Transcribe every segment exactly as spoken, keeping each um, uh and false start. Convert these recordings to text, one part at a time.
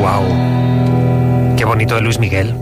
Wow. Qué bonito de Luis Miguel.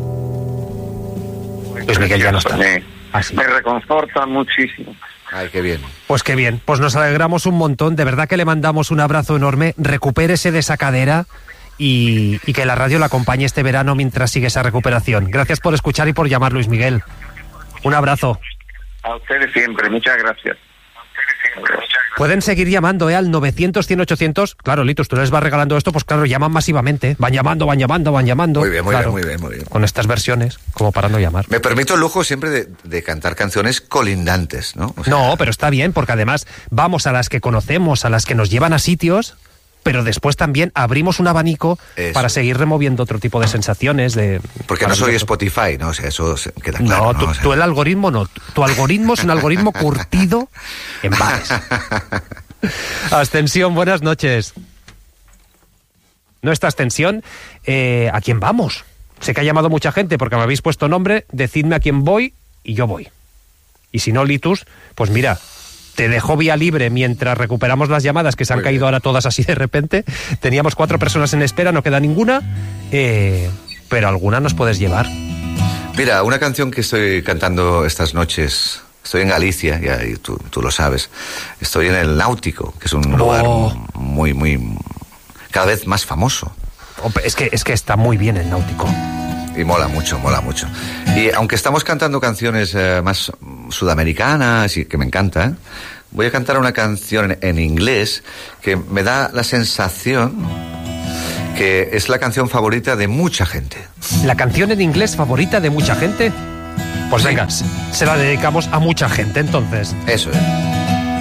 Luis Miguel ya no está. Me, ah, sí. me reconforta muchísimo. Ay, qué bien. Pues qué bien, pues nos alegramos un montón, de verdad que le mandamos un abrazo enorme, recupérese de esa cadera y, y que la radio la acompañe este verano mientras sigue esa recuperación. Gracias por escuchar y por llamar, Luis Miguel. Un abrazo. A ustedes siempre, muchas gracias. Pueden seguir llamando, ¿eh? Al novecientos, cien, ochocientos. Claro, Litus, tú les vas regalando esto, pues claro, llaman masivamente. Van llamando, van llamando, van llamando. Muy bien, muy claro, bien, muy bien, muy bien. Con estas versiones, como para no llamar. Me permito el lujo siempre de, de cantar canciones colindantes, ¿no? O sea, no, pero está bien, porque además vamos a las que conocemos, a las que nos llevan a sitios, pero después también abrimos un abanico eso, para seguir removiendo otro tipo de sensaciones. de Porque no soy Spotify, ¿no? O sea, eso queda claro. No, ¿no? tú, O sea... tú el algoritmo no. Tu algoritmo es un algoritmo curtido en bares. Ascensión, buenas noches. No está Ascensión. Eh, ¿A quién vamos? Sé que ha llamado mucha gente porque me habéis puesto nombre. Decidme a quién voy y yo voy. Y si no, Litus, pues mira, te dejo vía libre mientras recuperamos las llamadas que se han Muy caído bien. Ahora todas así de repente. Teníamos cuatro personas en espera, no queda ninguna, eh, pero alguna nos puedes llevar. Mira, una canción que estoy cantando estas noches, estoy en Galicia, ya, y tú, tú lo sabes, estoy en el Náutico, que es un oh. lugar muy, muy, cada vez más famoso. Es que, es que está muy bien el Náutico. Y mola mucho, mola mucho. Y aunque estamos cantando canciones eh, más sudamericanas y que me encanta, ¿eh? voy a cantar una canción en, en inglés que me da la sensación que es la canción favorita de mucha gente. ¿La canción en inglés favorita de mucha gente? Pues sí. Venga, se la dedicamos a mucha gente entonces. Eso es.